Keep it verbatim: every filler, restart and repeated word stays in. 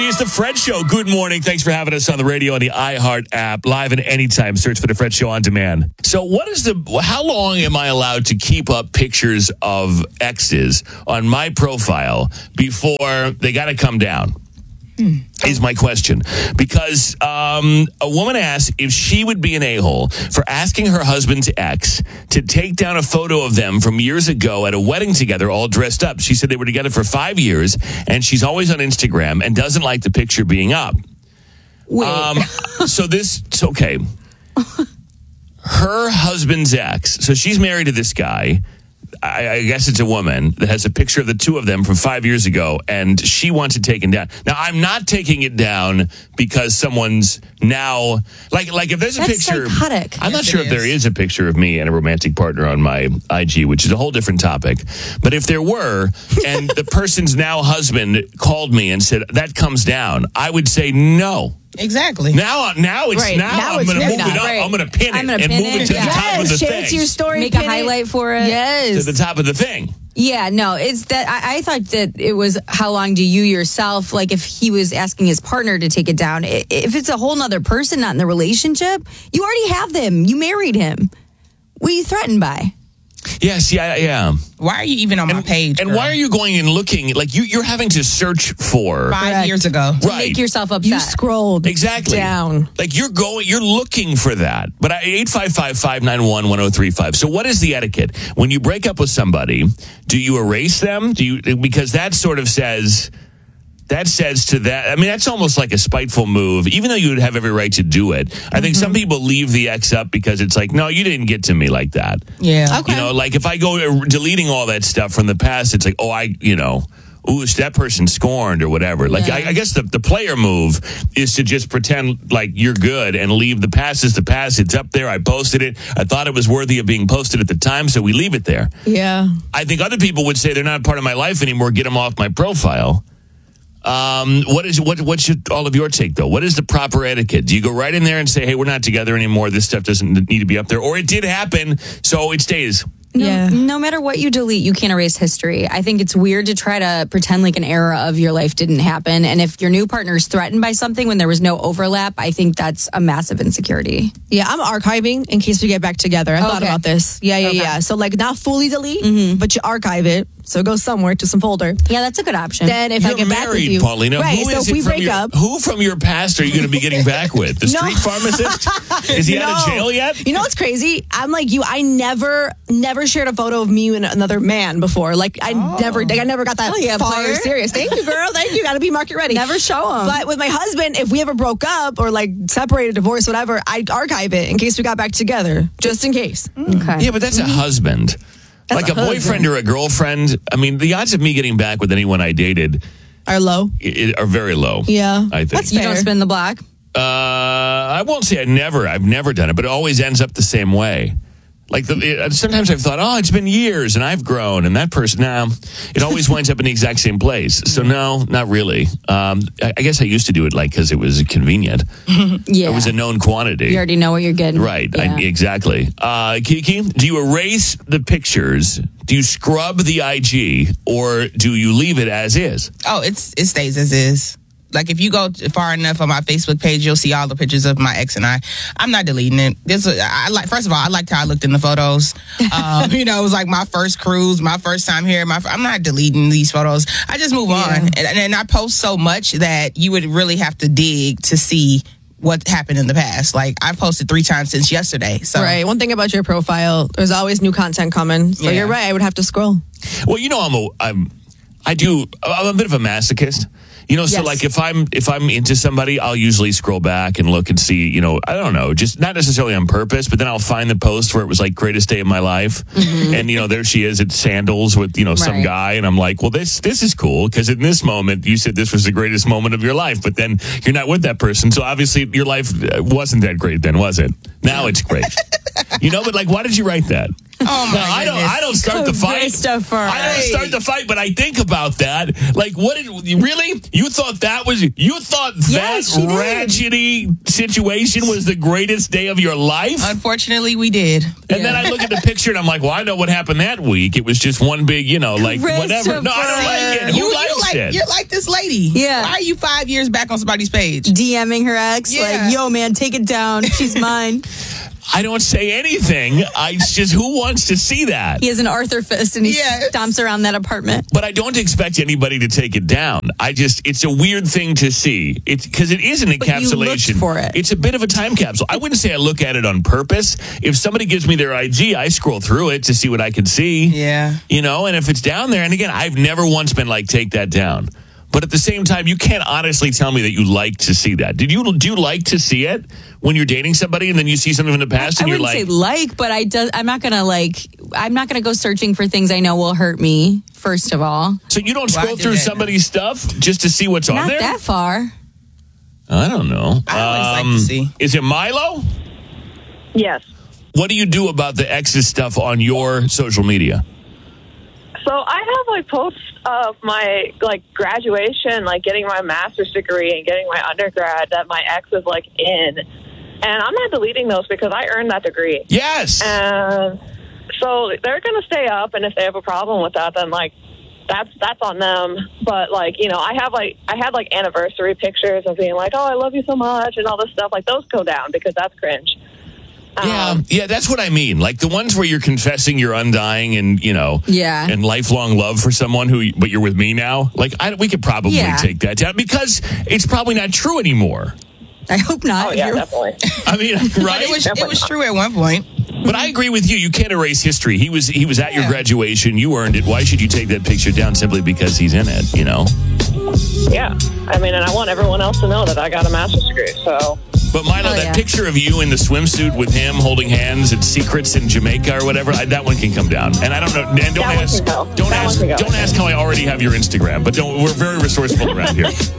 It is the Fred Show. Good morning. Thanks for having us on the radio on the iHeart app, live and anytime. Search for the Fred Show on demand. So, what is the? How long am I allowed to keep up pictures of exes on my profile before they got to come down? Is my question. Because um, a woman asked if she would be an a-hole for asking her husband's ex to take down a photo of them from years ago at a wedding together, all dressed up. She said they were together for five years, and she's always on Instagram and doesn't like the picture being up. Wait. Um, so this, it's okay. Her husband's ex, so she's married to this guy. I, I guess it's a woman that has a picture of the two of them from five years ago, and she wants it taken down. Now, I'm not taking it down because someone's now like like if there's a That's picture. psychotic. I'm not Yes, sure it if there is. is a picture of me and a romantic partner on my I G, which is a whole different topic. But if there were, and the person's now husband called me and said that comes down, I would say no. Exactly. Now, now it's Right. now, Now I'm it's going to really move it not, up. right. I'm going to pin it I'm gonna and pin move it. it to Yes, the top of the share thing. it to your story. Make a pin it. highlight for it. Yes. To the top of the thing. Yeah, no, it's that I, I thought that it was how long do you yourself, like if he was asking his partner to take it down, i- if it's a whole nother person not in the relationship, you already have them. You married him. What are you threatened by? Yes, yeah, yeah. Why are you even on my page? And girl? why are you going and looking? Like you, you're having to search for five Correct. years ago? right. Make yourself upset. You scrolled Exactly. down. Like you're going, you're looking for that. But eight five five, five nine one, one oh three five. So what is the etiquette? When you break up with somebody, do you erase them? Do you, because that sort of says, that says to that, I mean, that's almost like a spiteful move, even though you would have every right to do it. I think some people leave the ex up because it's like, no, you didn't get to me like that. Yeah. Okay. You know, like if I go uh, deleting all that stuff from the past, it's like, oh, I, you know, ooh, that person scorned or whatever. Like, I, I guess the, the player move is to just pretend like you're good and leave the past as the past. It's up there. I posted it. I thought it was worthy of being posted at the time, so we leave it there. Yeah. I think other people would say they're not part of my life anymore. Get them off my profile. Um, what is what? What's your, all of your take though? What is the proper etiquette? Do you go right in there and say, "Hey, we're not together anymore. This stuff doesn't need to be up there," or it did happen, so it stays? No, Yeah. no matter what you delete, you can't erase history. I think it's weird to try to pretend like an era of your life didn't happen. And if your new partner is threatened by something when there was no overlap, I think that's a massive insecurity. Yeah, I'm archiving in case we get back together. I thought Okay. about this. Yeah, yeah, Okay. yeah. So like not fully delete, but you archive it. So it goes somewhere to some folder. Yeah, that's a good option. Then if I You're get back with married, you, Paulina. right? Who So is if it we from break your, up, Who from your past are you going to be getting back with? The No. street pharmacist? Is he out of No. jail yet? You know what's crazy? I'm like you. I never, never shared a photo of me and another man before. Like I never, like I never got that Oh, yeah, far player. serious. Thank you, girl. Thank you. Got to be market ready. Never show 'em. But with my husband, if we ever broke up or like separated, divorced, whatever, I'd archive it in case we got back together, just in case. okay. Yeah, but that's a husband. like a, a boyfriend husband. or a girlfriend. I mean, the odds of me getting back with anyone I dated Are low. i- are very low. Yeah, I think. that's You fair. don't spin the block. Uh, I won't say I never. I've never done it, but it always ends up the same way. Like the, it, sometimes I've thought, oh, it's been years and I've grown, and that person now, it always winds up in the exact same place. So no, not really. Um, I, I guess I used to do it like because it was convenient. Yeah. It was a known quantity. You already know what you're getting. Right, Yeah. I, exactly. Uh, Kiki, do you erase the pictures? Do you scrub the I G, or do you leave it as is? Oh, it's it stays as is. Like if you go far enough on my Facebook page, you'll see all the pictures of my ex and I. I'm not deleting it. This I like. First of all, I liked how I looked in the photos. Um, you know, it was like my first cruise, my first time here. My I'm not deleting these photos. I just move on, and, and I post so much that you would really have to dig to see what happened in the past. Like I've posted three times since yesterday. So Right. One thing about your profile, there's always new content coming. So Yeah. you're right. I would have to scroll. Well, you know, I'm a, I'm, I do. I'm a bit of a masochist. You know, so Yes. like if I'm if I'm into somebody, I'll usually scroll back and look and see. You know, I don't know, just not necessarily on purpose, but then I'll find the post where it was like greatest day of my life, and you know, there she is at sandals with you know some Right. guy, and I'm like, well, this this is cool because in this moment you said this was the greatest moment of your life, but then you're not with that person, so obviously your life uh, wasn't that great then, was it? Now it's great. You know, but like, why did you write that? Oh my No, I don't. goodness. I don't start the fight. Christopher. I don't start the fight, but I think about that. Like, what did really? You thought that was? You thought Yes, that she did. ratchety situation was the greatest day of your life? Unfortunately, we did. And then I look at the picture and I'm like, well, I know what happened that week. It was just one big, you know, like whatever. No, I don't like it. Who You, likes you like, it? You're like this lady. Yeah. Why are you five years back on somebody's page? DMing her ex, Yeah. like, yo, man, take it down. She's mine. I don't say anything. I it's just who wants to see that? He has an Arthur fist and he Yes. stomps around that apartment. But I don't expect anybody to take it down. I just, it's a weird thing to see. It's because it is an you encapsulation. looked for it. It's a bit of a time capsule. I wouldn't say I look at it on purpose. If somebody gives me their I G, I scroll through it to see what I can see. Yeah. You know, and if it's down there, and again, I've never once been like, take that down. But at the same time, you can't honestly tell me that you like to see that. Did you do you like to see it when you're dating somebody and then you see something from the past I and you're wouldn't like, say like, but I do, I'm not gonna like. I'm not gonna go searching for things I know will hurt me. First of all, so you don't Well, I scroll do through that. somebody's stuff just to see what's on not there? that far. I don't know. Um, I always like to see. Is it Milo? Yes. What do you do about the ex's stuff on your social media? So I have like posts of my like graduation, like getting my master's degree and getting my undergrad that my ex is like in, and I'm not deleting those because I earned that degree. Yes. And so they're gonna stay up, and if they have a problem with that, then like that's that's on them. But like you know, I have like I had like anniversary pictures of being like, oh, I love you so much, and all this stuff. Like those go down because that's cringe. Yeah, Um, yeah, that's what I mean. Like the ones where you're confessing your undying and you know, Yeah. and lifelong love for someone who, but you're with me now. Like I, we could probably Yeah. take that down because it's probably not true anymore. I hope not. Oh If yeah, you're- definitely. I mean, But right? it was Definitely it was not. true at one point. But I agree with you. You can't erase history. He was he was at your Yeah. graduation. You earned it. Why should you take that picture down simply because he's in it? You know. Yeah, I mean, and I want everyone else to know that I got a master's degree. So But Milo, Oh, that yeah. picture of you in the swimsuit with him holding hands and secrets in Jamaica or whatever, I, that one can come down. And I don't know. And don't That one ask. can go. Don't That ask. one can go. Don't ask how I already have your Instagram. But don't. We're very resourceful around here.